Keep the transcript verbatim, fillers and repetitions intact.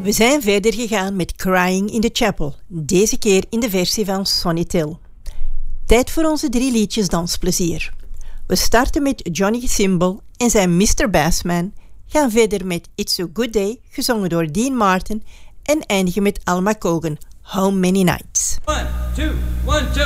We zijn verder gegaan met Crying in the Chapel, deze keer in de versie van Sonny Till. Tijd voor onze drie liedjes dansplezier. We starten met Johnny Thimble en zijn mister Bassman, gaan verder met It's a Good Day, gezongen door Dean Martin, en eindigen met Alma Cogan, How Many Nights. One, two, one, two.